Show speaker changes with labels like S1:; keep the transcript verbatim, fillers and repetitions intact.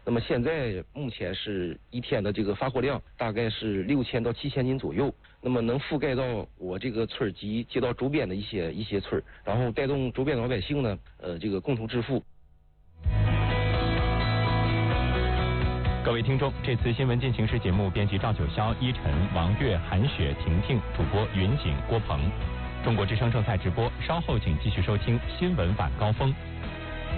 S1: 那么现在目前是一天的这个发货量大概是六千到七千斤左右，那么能覆盖到我这个村及街道周边的一些一些村，然后带动周边老百姓呢，呃，这个共同致富。
S2: 各位听众，这次新闻进行时节目编辑赵九霄、依晨、王月、韩雪、婷婷，主播云景、郭鹏。中国之声正在直播，稍后请继续收听新闻晚高峰。